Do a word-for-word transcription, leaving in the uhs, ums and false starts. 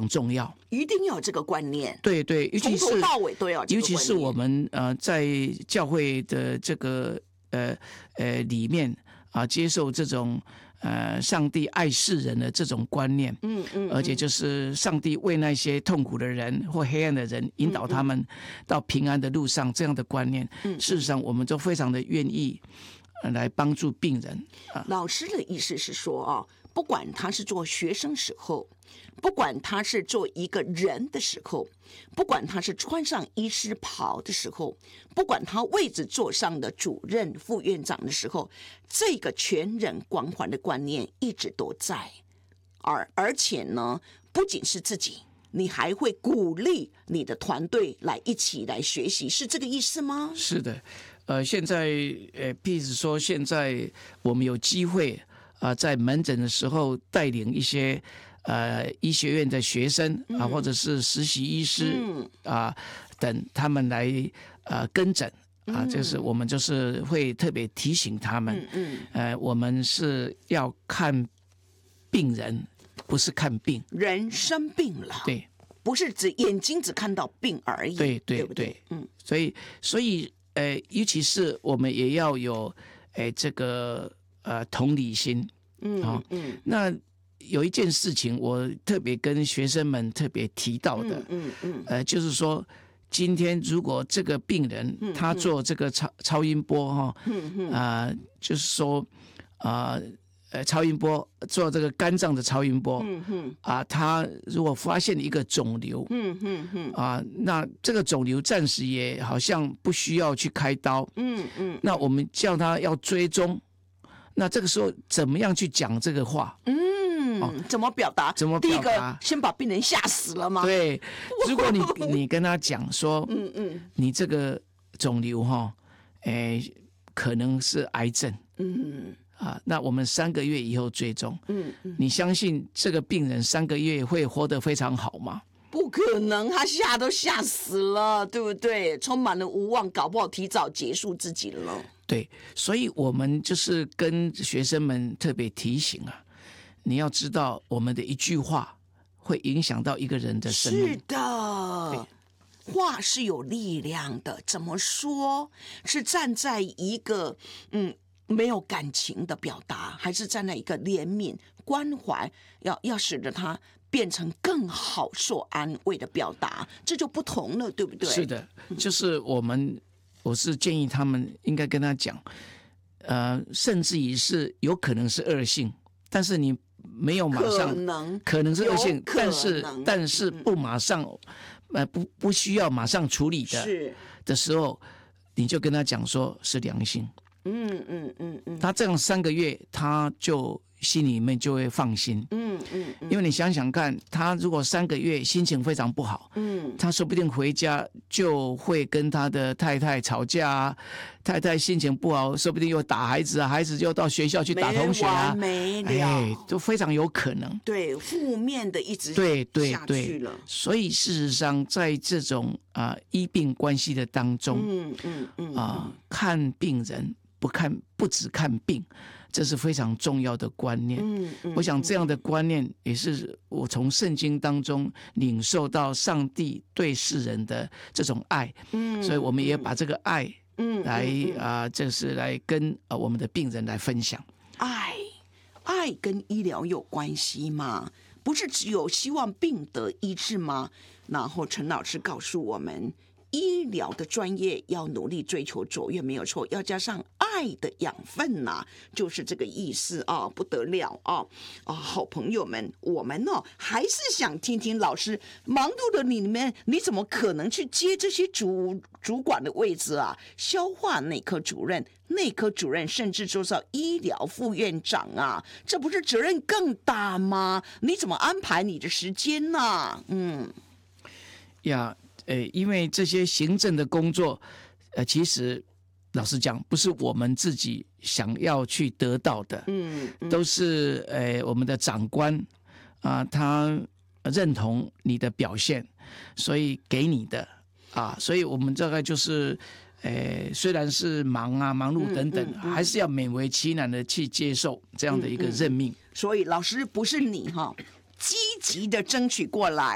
重要， 一定要有这个观念。 对对，尤其是从头到尾都要有这个观念， 尤其是我们呃在教会的这个呃呃里面啊、呃，接受这种呃上帝爱世人的这种观念， 嗯嗯，嗯而且就是上帝为那些痛苦的人或黑暗的人引导他们到平安的路上，这样的观念， 嗯嗯、 事实上我们都非常的愿意来帮助病人。啊、 老师的意思是说啊，不管他是做学生时候，不管他是做一个人的时候，不管他是穿上医师袍的时候，不管他位置坐上的主任、副院长的时候，这个全人关怀的观念一直都在。而而且呢，不仅是自己，你还会鼓励你的团队来一起来学习，是这个意思吗？ 是的，呃，现在呃，譬如说，现在我们有机会啊、呃，在门诊的时候带领一些呃医学院的学生啊、呃，或者是实习医师啊、呃、等，他们来呃跟诊啊、呃，就是我们就是会特别提醒他们，嗯嗯，呃，我们是要看病人，不是看病， 人生病了， 对， 不是只眼睛只看到病而已， 对对对不对？ 对， 嗯， 所以所以呃，尤其是我们也要有呃这个呃同理心， 嗯、哦、嗯， 那有一件事情我特别跟学生们特别提到的， 嗯嗯嗯， 呃，就是说今天如果这个病人他做这个超超音波哈，嗯嗯，啊、呃，就是说啊。呃呃，超音波做这个肝脏的超音波，嗯哼，啊，他如果发现一个肿瘤，嗯哼哼，啊，那这个肿瘤暂时也好像不需要去开刀，嗯嗯，那我们叫他要追踪，那这个时候怎么样去讲这个话？ 嗯，哦、怎么表达？ 怎么表达？ 第一个，先把病人吓死了吗？ 对，如果你你跟他讲说，嗯嗯，你这个肿瘤哈，哎，可能是癌症，嗯。啊，那我们三个月以后追踪，嗯嗯，你相信这个病人三个月会活得非常好吗？ 不可能，他吓都吓死了，对不对？充满了无望，搞不好提早结束自己了。 对，所以我们就是跟学生们特别提醒啊，你要知道，我们的一句话会影响到一个人的生命。 是的。话是有力量的，怎么说？是站在一个嗯。没有感情的表达，还是站在一个怜悯关怀，要要使得它变成更好受安慰的表达，这就不同了，对不对？ 是的，就是我们，我是建议他们应该跟他讲，呃，甚至于是有可能是恶性，但是你没有马上， 可能可能是恶性，但是但是不马上，呃，不不需要马上处理的是的时候，你就跟他讲说是良性。 嗯嗯嗯嗯， 他这样三个月，他就心里面就会放心。嗯嗯，因为你想想看，他如果三个月心情非常不好，嗯，他说不定回家就会跟他的太太吵架啊，太太心情不好，说不定又打孩子啊，孩子就到学校去打同学啊， 没了， 哎，都非常有可能。 对，负面的一直对对下去对了。 所以事实上，在这种啊、呃、医病关系的当中， 嗯嗯嗯啊、呃，看病人。不看，不只看病，这是非常重要的观念。嗯嗯，我想这样的观念也是我从圣经当中领受到上帝对世人的这种爱。嗯，所以我们也把这个爱，嗯，来啊、呃，这是来跟啊、呃、我们的病人来分享。 爱，爱跟医疗有关系吗？不是只有希望病得医治吗？然后陈老师告诉我们。医疗的专业要努力追求卓越没有错，要加上爱的养分呐、啊，就是这个意思啊，不得了啊！啊，好朋友们，我们呢、哦、还是想听听老师忙碌的里面，你怎么可能去接这些主主管的位置啊？消化内科主任、内科主任，甚至做到医疗副院长啊，这不是责任更大吗？你怎么安排你的时间呢、啊？嗯， 呀。呃，因为这些行政的工作，呃，其实老实讲，不是我们自己想要去得到的，嗯，嗯都是呃我们的长官啊、呃，他认同你的表现，所以给你的啊，所以我们大概就是，呃，虽然是忙啊、忙碌等等，嗯嗯嗯、还是要勉为其难的去接受这样的一个任命。 嗯嗯、所以老师不是你哈，积极的争取过来。